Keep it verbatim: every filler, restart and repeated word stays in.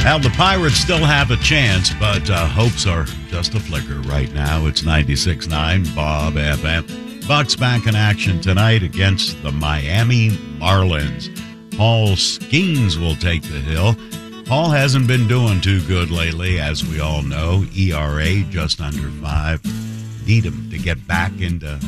Well, the Pirates still have a chance, but uh, hopes are just a flicker right now. It's ninety-six point nine Bob F M. Bucks back in action tonight against the Miami Marlins. Paul Skeens will take the hill. Paul hasn't been doing too good lately, as we all know. E R A just under five. Need him to get back into